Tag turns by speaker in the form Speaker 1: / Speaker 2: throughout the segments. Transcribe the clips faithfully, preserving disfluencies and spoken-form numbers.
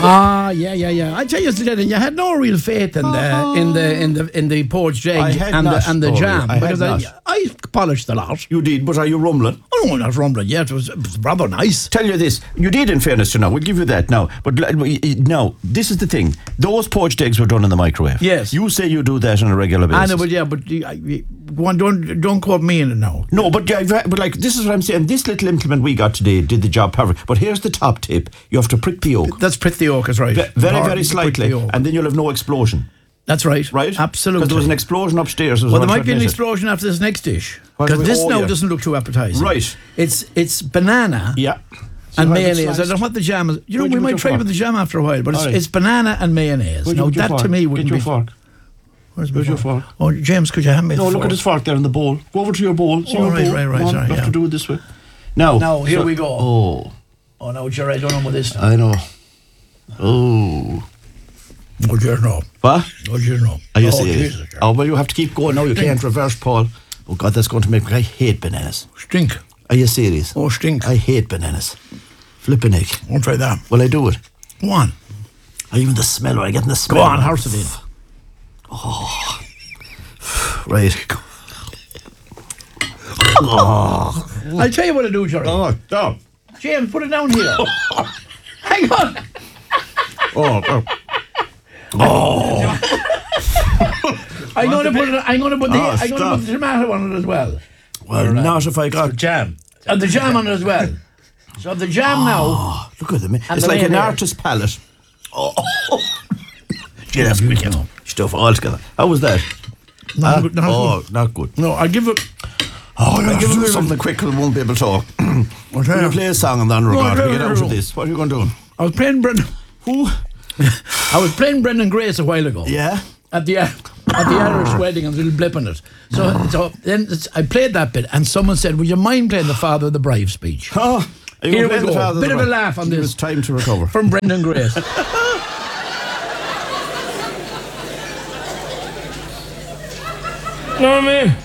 Speaker 1: Ah, yeah, yeah, yeah. I tell you, Lennon, you had no real faith in the in the in the in the poached
Speaker 2: I
Speaker 1: egg
Speaker 2: had
Speaker 1: and
Speaker 2: not,
Speaker 1: the and the
Speaker 2: Rory.
Speaker 1: jam
Speaker 2: I had
Speaker 1: because I,
Speaker 2: not.
Speaker 1: I polished the lot.
Speaker 2: You did, but are you rumbling?
Speaker 1: Oh no, not rumbling yet. It was, it was rather nice.
Speaker 2: Tell you this, you did in fairness to now, we'll give you that now. But l- now, this is the thing. Those poached eggs were done in the microwave.
Speaker 1: Yes.
Speaker 2: You say you do that on a regular basis.
Speaker 1: I know, but yeah, but you- I- you- go on, don't don't quote me in it now.
Speaker 2: No, but yeah, but like this is what I'm saying. This little implement we got today did the job perfect. But here's the top tip: you have to prick the yolk.
Speaker 1: That's prick the yolk, is right.
Speaker 2: Ve- very,
Speaker 1: Important
Speaker 2: very
Speaker 1: to prick the
Speaker 2: slightly,
Speaker 1: yolk.
Speaker 2: and then you'll have no explosion.
Speaker 1: That's right.
Speaker 2: Right?
Speaker 1: Absolutely.
Speaker 2: Because there was an explosion upstairs.
Speaker 1: Well, there
Speaker 2: one
Speaker 1: might be an
Speaker 2: trying to
Speaker 1: explosion after this next dish.
Speaker 2: What
Speaker 1: Because
Speaker 2: do we-
Speaker 1: this
Speaker 2: oh,
Speaker 1: now
Speaker 2: yeah.
Speaker 1: doesn't look too appetizing.
Speaker 2: Right.
Speaker 1: It's it's banana
Speaker 2: Yeah.
Speaker 1: and
Speaker 2: So have it
Speaker 1: mayonnaise. I
Speaker 2: sliced.
Speaker 1: don't know what the jam is. You know,
Speaker 2: Where'd
Speaker 1: we
Speaker 2: you put
Speaker 1: might
Speaker 2: your
Speaker 1: try
Speaker 2: fork?
Speaker 1: with the jam after a while, but it's,
Speaker 2: All right.
Speaker 1: it's banana and mayonnaise.
Speaker 2: Where'd
Speaker 1: Now,
Speaker 2: you put your
Speaker 1: that
Speaker 2: fork?
Speaker 1: to me wouldn't
Speaker 2: Get your
Speaker 1: be...
Speaker 2: fork.
Speaker 1: Where's my
Speaker 2: Where's your
Speaker 1: fork?
Speaker 2: fork?
Speaker 1: Oh, James, could you hand me
Speaker 2: No,
Speaker 1: the
Speaker 2: look
Speaker 1: fork?
Speaker 2: at his fork there in the bowl. Go over to your bowl. See
Speaker 1: Oh,
Speaker 2: your
Speaker 1: right,
Speaker 2: bowl.
Speaker 1: right, right,
Speaker 2: Come on,
Speaker 1: sorry,
Speaker 2: you have
Speaker 1: yeah.
Speaker 2: to do it this way. Now.
Speaker 1: Now, here
Speaker 2: so-
Speaker 1: we go.
Speaker 2: Oh.
Speaker 1: Oh, no, Jerry, I don't know what this is.
Speaker 2: I know. Oh.
Speaker 1: Oh, Jerry, no.
Speaker 2: What?
Speaker 1: Oh, Jerry, no.
Speaker 2: Are you
Speaker 1: oh,
Speaker 2: serious?
Speaker 1: Jesus, Jerry.
Speaker 2: Oh, well, you have to keep going now. You can't reverse, Paul. Oh, God, that's going to make me... I hate bananas.
Speaker 1: Stink.
Speaker 2: Are you serious?
Speaker 1: Oh, stink.
Speaker 2: I hate bananas. Flipping egg.
Speaker 1: Won't try that.
Speaker 2: Well, I do it.
Speaker 1: Go on.
Speaker 2: Or even the smell, when I get in the
Speaker 1: Go
Speaker 2: smell.
Speaker 1: on, horse it in.
Speaker 2: Right. Oh.
Speaker 1: I'll tell you what to do, Jerry.
Speaker 2: Oh, stop.
Speaker 1: James, put it down here. Hang on.
Speaker 2: Oh, oh.
Speaker 1: I'm going to put it. I'm going to put the.
Speaker 2: Oh,
Speaker 1: I'm going to
Speaker 2: stop.
Speaker 1: put the tomato on it as well.
Speaker 2: Well, not if I got...
Speaker 1: Jam. And the jam on it as well. So the jam now.
Speaker 2: Oh, look at them.
Speaker 1: And
Speaker 2: It's
Speaker 1: the
Speaker 2: like an
Speaker 1: mayonnaise.
Speaker 2: artist's palette. Oh. Gee, that's wicked. Stuff all together. How was that?
Speaker 1: Not
Speaker 2: Huh?
Speaker 1: good, not
Speaker 2: oh,
Speaker 1: good.
Speaker 2: not good.
Speaker 1: No, I'll give it.
Speaker 2: Oh, you have
Speaker 1: give
Speaker 2: to
Speaker 1: it
Speaker 2: do
Speaker 1: a-
Speaker 2: something quick because we won't be able to talk.
Speaker 1: What's
Speaker 2: Will you
Speaker 1: that?
Speaker 2: play a song on that
Speaker 1: No,
Speaker 2: regard?
Speaker 1: no,
Speaker 2: We get
Speaker 1: no,
Speaker 2: out
Speaker 1: no.
Speaker 2: of this. What are you going to do?
Speaker 1: I was playing Brendan.
Speaker 2: Who?
Speaker 1: I was playing Brendan Grace a while ago.
Speaker 2: Yeah?
Speaker 1: At the at the Irish wedding and a little blip in it. So so then it's, I played that bit and someone said, "Would you mind playing the Father of the Bride speech?"
Speaker 2: Oh, are you
Speaker 1: Here
Speaker 2: gonna
Speaker 1: we
Speaker 2: play the
Speaker 1: go.
Speaker 2: Father
Speaker 1: Bit
Speaker 2: the
Speaker 1: of a
Speaker 2: Bride?
Speaker 1: laugh on
Speaker 2: Give
Speaker 1: this.
Speaker 2: us time to recover.
Speaker 1: From Brendan Grace.
Speaker 3: Know what I mean?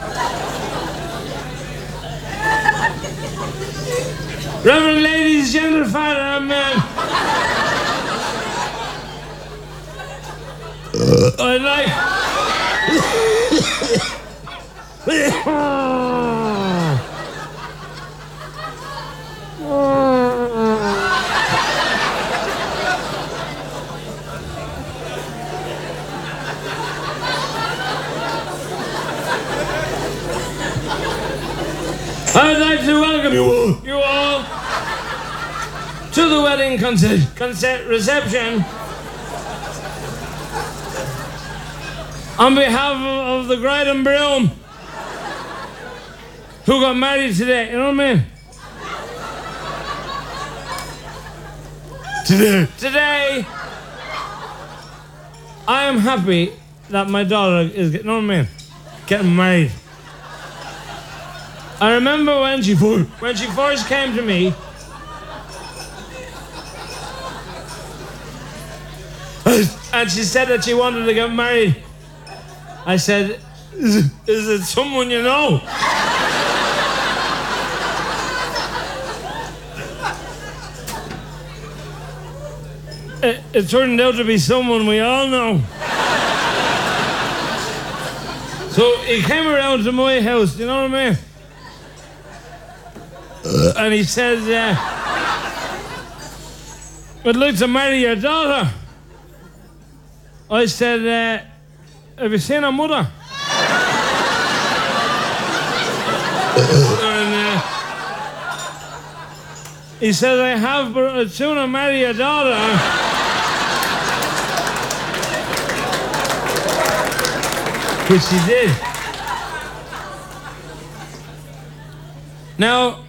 Speaker 3: Reverend ladies, gentle father, and man. I'd like. I'd like to welcome you all, you all to the wedding consent, consent reception. On behalf of, of the bride and groom who got married today, you know what I mean? Today. Today, I am happy that my daughter is, you know what I mean, getting married. I remember when she fir- when she first came to me. And she said that she wanted to get married. I said, is it, is it someone you know? It, it turned out to be someone we all know. So he came around to my house, you know what I mean? And he said, uh, I'd like to marry your daughter. I said, uh, have you seen her mother? And uh, he said, I have, but I'd sooner marry your daughter. Which he did. Now,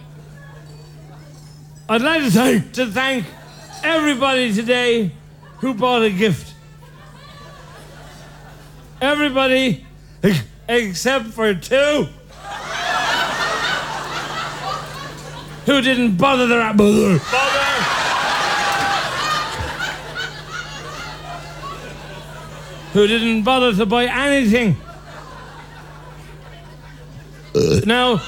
Speaker 3: I'd like to thank, to thank everybody today who bought a gift. Everybody ex- except for two who didn't bother their bother. bother. Who didn't bother to buy anything. Now,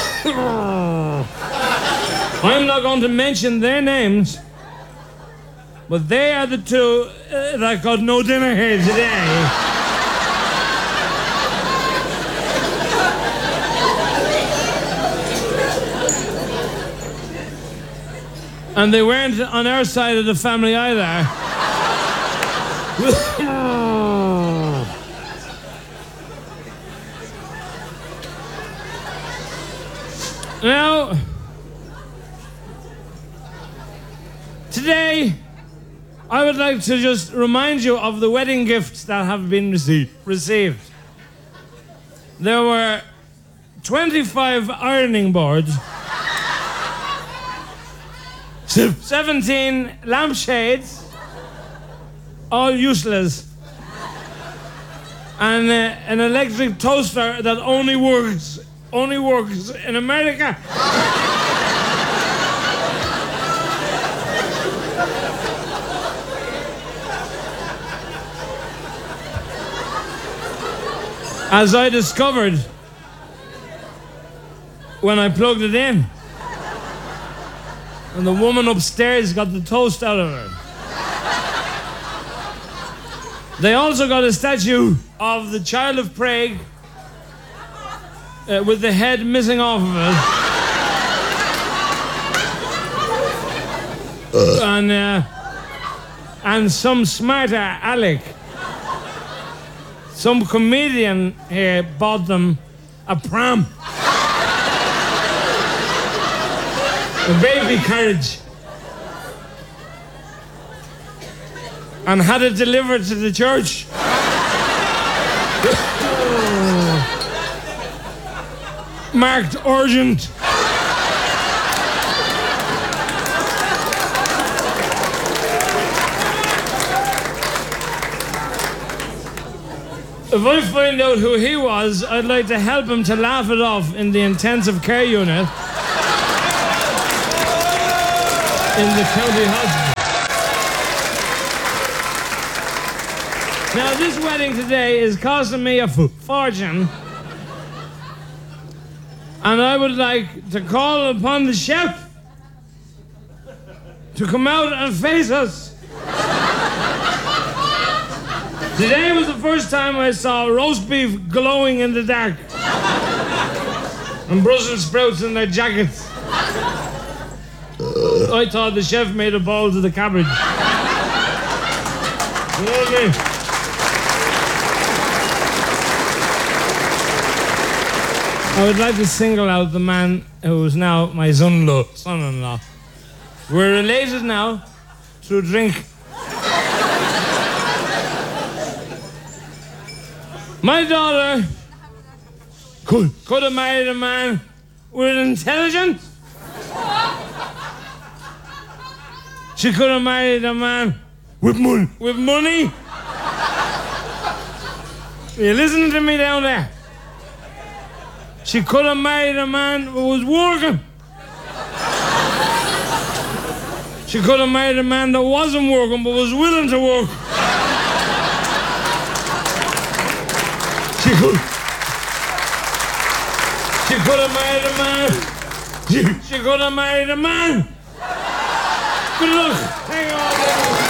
Speaker 3: I'm not going to mention their names But they are the two uh, that got no dinner here today. And they weren't on our side of the family either. Now, today, I would like to just remind you of the wedding gifts that have been received. received. There were twenty-five ironing boards, seventeen lampshades, all useless, and uh, an electric toaster that only works, only works in America. As I discovered when I plugged it in. And the woman upstairs got the toast out of her. They also got a statue of the Child of Prague uh, with the head missing off of it. and, uh, and some smarter Alec, some comedian here bought them a pram. A baby carriage, and had it delivered to the church. Marked urgent. If I find out who he was, I'd like to help him to laugh it off in the intensive care unit in the county hospital. Now, this wedding today is costing me a f- fortune, and I would like to call upon the chef to come out and face us. Today was the first time I saw roast beef glowing in the dark and Brussels sprouts in their jackets. I thought the chef made a bowl to the cabbage. You know what I mean? I would like to single out the man who is now my son-in-law. son-in-law. We're related now through drink. My daughter could, could have married a man with intelligence. She could have married a man with money. With money. You listening to me down there? She could have married a man who was working. She could have married a man that wasn't working but was willing to work. She could. She could have married a man. She, she could have married a man. Good luck. Hang on.